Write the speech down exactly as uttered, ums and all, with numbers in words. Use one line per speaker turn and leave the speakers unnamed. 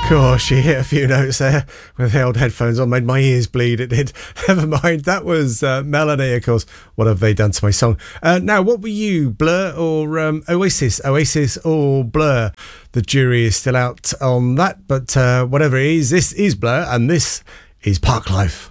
Gosh, you hit a few notes there with the old headphones on, made my ears bleed. It did. Never mind. That was uh, Melanie, of course. What have they done to my song? Uh, now, what were you, Blur or um, Oasis? Oasis or Blur? The jury is still out on that, but uh, whatever it is, this is Blur and this is Park Life.